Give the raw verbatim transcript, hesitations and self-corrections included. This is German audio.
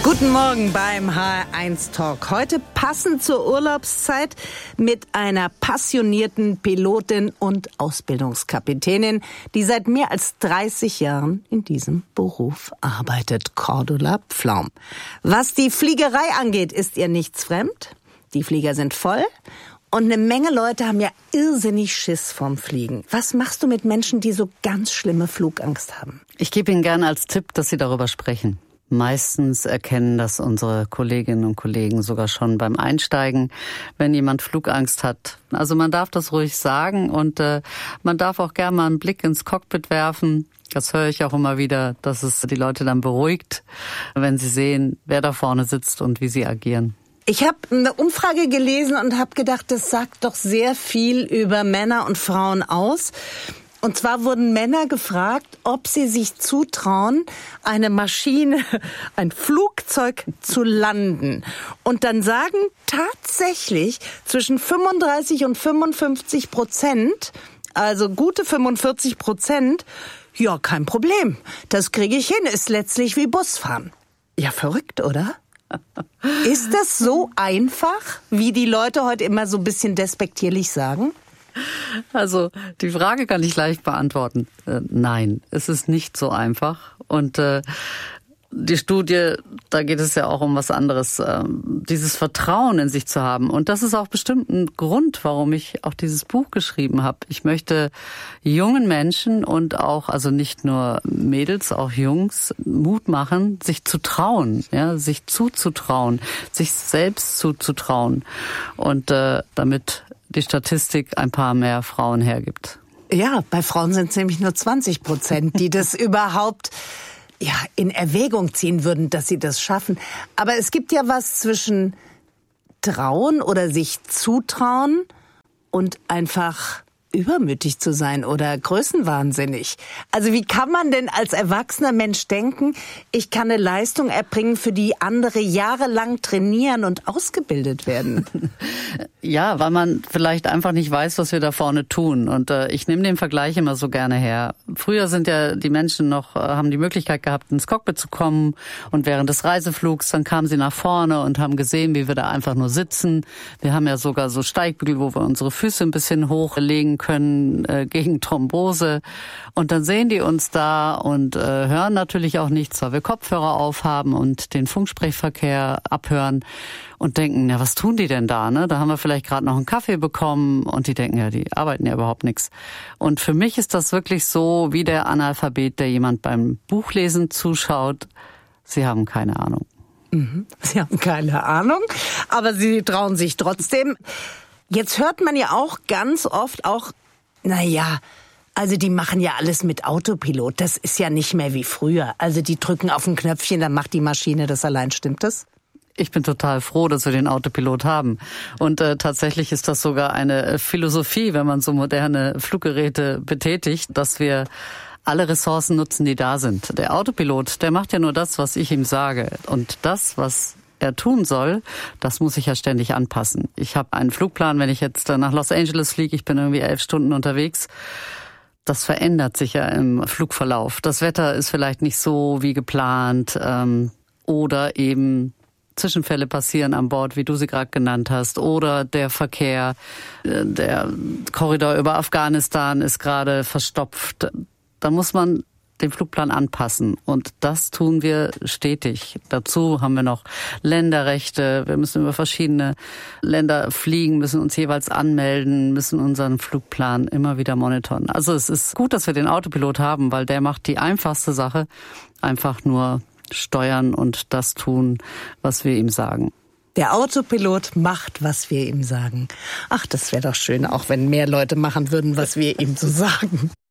Guten Morgen beim H R eins Talk. Heute passend zur Urlaubszeit mit einer passionierten Pilotin und Ausbildungskapitänin, die seit mehr als dreißig Jahren in diesem Beruf arbeitet. Cordula Pflaum. Was die Fliegerei angeht, ist ihr nichts fremd. Die Flieger sind voll. Und eine Menge Leute haben ja irrsinnig Schiss vorm Fliegen. Was machst du mit Menschen, die so ganz schlimme Flugangst haben? Ich gebe Ihnen gerne als Tipp, dass Sie darüber sprechen. Meistens erkennen das unsere Kolleginnen und Kollegen sogar schon beim Einsteigen, wenn jemand Flugangst hat. Also man darf das ruhig sagen und äh, man darf auch gerne mal einen Blick ins Cockpit werfen. Das höre ich auch immer wieder, dass es die Leute dann beruhigt, wenn sie sehen, wer da vorne sitzt und wie sie agieren. Ich habe eine Umfrage gelesen und habe gedacht, das sagt doch sehr viel über Männer und Frauen aus. Und zwar wurden Männer gefragt, ob sie sich zutrauen, eine Maschine, ein Flugzeug zu landen. Und dann sagen tatsächlich zwischen fünfunddreißig und fünfundfünfzig Prozent, also gute fünfundvierzig Prozent, ja, kein Problem. Das kriege ich hin, ist letztlich wie Busfahren. Ja, verrückt, oder? Ist das so einfach, wie die Leute heute immer so ein bisschen despektierlich sagen? Also die Frage kann ich leicht beantworten. Äh, nein, es ist nicht so einfach. Und äh, die Studie, da geht es ja auch um was anderes, äh, dieses Vertrauen in sich zu haben. Und das ist auch bestimmt ein Grund, warum ich auch dieses Buch geschrieben habe. Ich möchte jungen Menschen und auch, also nicht nur Mädels, auch Jungs, Mut machen, sich zu trauen, ja, sich zuzutrauen, sich selbst zuzutrauen. Und äh, damit die Statistik ein paar mehr Frauen hergibt. Ja, bei Frauen sind es nämlich nur zwanzig Prozent, die das überhaupt ja, in Erwägung ziehen würden, dass sie das schaffen. Aber es gibt ja was zwischen trauen oder sich zutrauen und einfach übermütig zu sein oder größenwahnsinnig. Also wie kann man denn als erwachsener Mensch denken, ich kann eine Leistung erbringen, für die andere jahrelang trainieren und ausgebildet werden? Ja, weil man vielleicht einfach nicht weiß, was wir da vorne tun. Und äh, ich nehme den Vergleich immer so gerne her. Früher sind ja die Menschen noch, äh, haben die Möglichkeit gehabt, ins Cockpit zu kommen. Und während des Reiseflugs, dann kamen sie nach vorne und haben gesehen, wie wir da einfach nur sitzen. Wir haben ja sogar so Steigbügel, wo wir unsere Füße ein bisschen hochlegen können äh, gegen Thrombose. Und dann sehen die uns da und äh, hören natürlich auch nichts, weil wir Kopfhörer aufhaben und den Funksprechverkehr abhören und denken, ja, was tun die denn da? Ne? Da haben wir vielleicht gerade noch einen Kaffee bekommen und die denken, ja, die arbeiten ja überhaupt nichts. Und für mich ist das wirklich so wie der Analphabet, der jemand beim Buchlesen zuschaut. Sie haben keine Ahnung. Mhm. Sie haben keine Ahnung, aber sie trauen sich trotzdem. Jetzt hört man ja auch ganz oft auch, na ja, also die machen ja alles mit Autopilot. Das ist ja nicht mehr wie früher. Also die drücken auf ein Knöpfchen, dann macht die Maschine das allein. Stimmt das? Ich bin total froh, dass wir den Autopilot haben. Und äh, tatsächlich ist das sogar eine Philosophie, wenn man so moderne Fluggeräte betätigt, dass wir alle Ressourcen nutzen, die da sind. Der Autopilot, der macht ja nur das, was ich ihm sage. Und das, was er tun soll, das muss ich ja ständig anpassen. Ich habe einen Flugplan, wenn ich jetzt nach Los Angeles fliege, ich bin irgendwie elf Stunden unterwegs. Das verändert sich ja im Flugverlauf. Das Wetter ist vielleicht nicht so wie geplant ähm, oder eben Zwischenfälle passieren an Bord, wie du sie gerade genannt hast, oder der Verkehr, der Korridor über Afghanistan ist gerade verstopft. Da muss man den Flugplan anpassen und das tun wir stetig. Dazu haben wir noch Länderrechte, wir müssen über verschiedene Länder fliegen, müssen uns jeweils anmelden, müssen unseren Flugplan immer wieder monitoren. Also es ist gut, dass wir den Autopilot haben, weil der macht die einfachste Sache, einfach nur steuern und das tun, was wir ihm sagen. Der Autopilot macht, was wir ihm sagen. Ach, das wäre doch schön, auch wenn mehr Leute machen würden, was wir ihm so sagen.